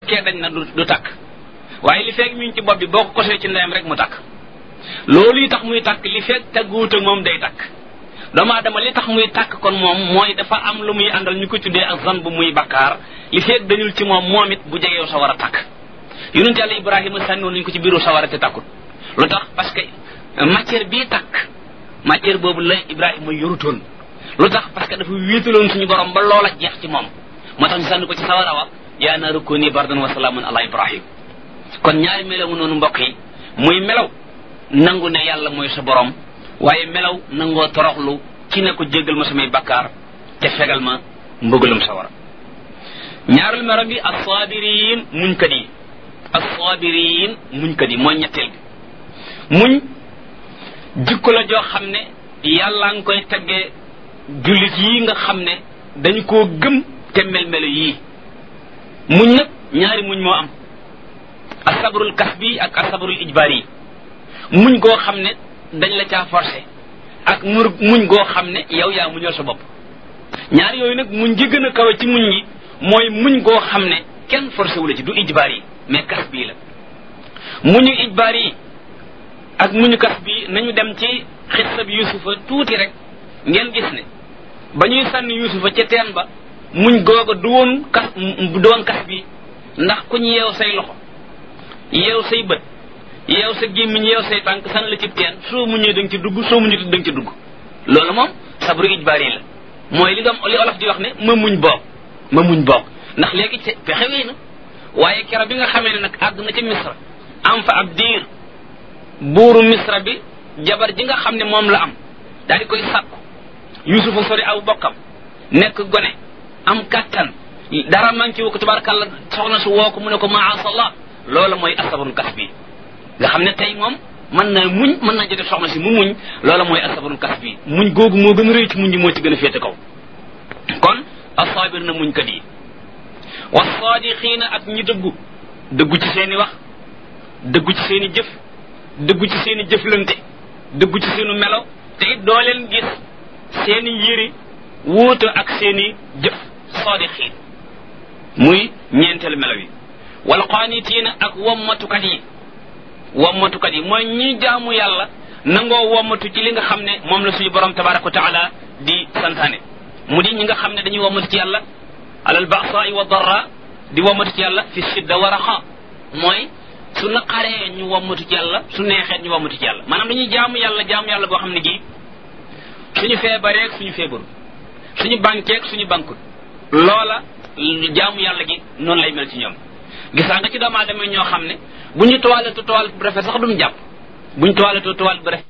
fekkee dañ na du takk waaye li fekk mi ngi ci bopp bi boo ko kosee ci ndeyam rek mu takk loolu yi tax muy takk li fekk tagguwut ak moom day takk doomu aadama li tax muy takk kon moom mooy dafa am lu muy àndal ñu ko tuddee ak zan bu muy bakkaar li fekk dañul ci moom it bu jegew sa war a takk yonent yàlla Ibrahima sànnoon nañu ko ci biiru sawara te takkut lu tax parce que matière bii takk matière boobu la Ibrahima yorutoon lu tax parce que dafa wéetaloon suñu borom ba loola jeex ci moom moo tax ñu sànni ko ci sawara wa yaa naaru kuuni bardan wa salaaman ala Ibrahim kon ñaari melaw noonu mbokk yi muy melaw nangu ne yàlla mooy sa borom waaye melaw nangoo toroxlu ci ne ko jéggal ma samay bakkaar te fegal ma mbugalum sawara ñaarul melaw bi as-saabiriin muñkat yi as-saabiriin muñkat yi mooy ñetteel bi muñ jikko la joo xam ne yàlla nga koy teggee jullit yi nga xam ne dañu koo gëm te mel-melo yii muñ nag ñaari muñ moo am asabrul kasbi ak asabrul ijbaari yi muñ goo xam ne dañ la caa forcé ak muñ goo xam ne yow yaa muñal sa bopp ñaar yooyu nag muñ ji gën a kawe ci muñ yi mooy muñ goo xam ne kenn forcé wu la ci du ijbaar yi mais kasbi la muñu ijbaar yi ak muñu kasbi nañu dem ci xissab yusufa tuuti rek ngeen gis ne ba ñuy sànni yusufa ca teen ba muñ googa du woon kas bi ndax ku ñu yeew say loxo yeew say bët yeew sa gémmiñ yeew say tànk sànni la ci teen soo muñee da nga ci dugg soo muñu da nga ci dugg loolu moom sabru ijbaar yi la mooy li olof di wax ne ma muñ boog ndax léegi pexewee na waaye kero bi nga xamee ne nag àgg na ci misra am fa ab diir buuru misra bi jabar ji nga xam ne moom la am daal di koy sàkku yusufa sori aw bokkam nekk gone am kattan dara manqué wu ko tabarakàllah soxna su woo ko mu ne ko maasallah loolu mooy asabrul kasbi nga xam ne tey moom mën naa jote soxna si mu muñ loolu mooy asabrul kasbi muñ googu moo gën a rëy ci muñ ji moo ci gën a féete kaw kon asaabir na muñ kat yi wasaadiqiina ak ñi dëggu ci seeni wax dëggu ci seeni jëf dëggu ci seeni jëflante dëggu ci seenu melo te it doo leen gis seeni yëri wuute ak seeni jëf saadiqiin muy ñeenteel melo yi wal qaanitiina ak wommatukat yi mooy ñi jaamu yàlla nangoo wommatu ci li nga xam ne moom la suñu borom tabaraka wa taala di santaane mu di ñi nga xam ne dañuy wommatu ci yàlla alal ba'sa'i wa darra di wommatu ci yàlla fi shidda wa raxa mooy su naqaree ñu wommatu ci yàlla su neexee ñu wommatu ci yàlla maanaam dañuy jaamu yàlla boo xam ne gii suñu feebareeg suñu feebaru suñu bankeeg suñu bankut loola jaamu yàlla gi noonu lay mel ci ñoom gisaa nga ci doomu aadama ñoo xam ne bu ñu toilette bu rafet sax duñ jàpp bu ñu toilette bu rafet